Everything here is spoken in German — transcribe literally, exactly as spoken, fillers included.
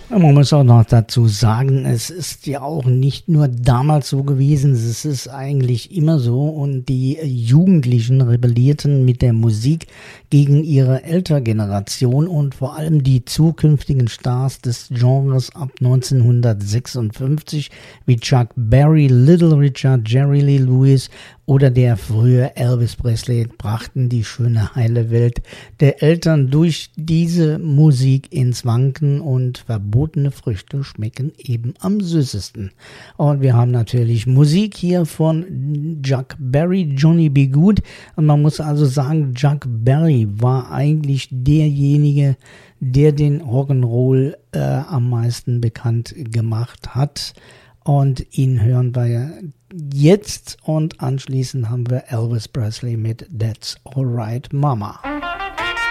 Man muss auch noch dazu sagen, es ist ja auch nicht nur damals so gewesen, es ist eigentlich immer so, und die Jugendlichen rebellierten mit der Musik gegen ihre ältere Generation und vor allem die zukünftigen Stars des Genres ab neunzehnhundertsechsundfünfzig wie Chuck Berry, Little Richard, Jerry Lee Lewis oder der frühe Elvis Presley brachten die schöne heile Welt der Eltern durch diese Musik ins Wanken, und verbotene Früchte schmecken eben am süßesten. Und wir haben natürlich Musik hier von Chuck Berry, Johnny B. Good, und man muss also sagen, Chuck Berry war eigentlich derjenige, der den Rock'n'Roll äh, am meisten bekannt gemacht hat. Und ihn hören wir jetzt, und anschließend haben wir Elvis Presley mit That's Alright Mama.